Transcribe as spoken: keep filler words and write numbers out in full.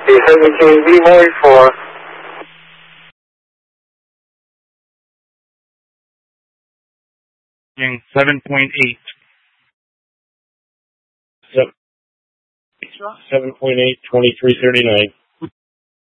A seventeen B Mori four. seven point eight. seven point eight, twenty-three thirty-nine.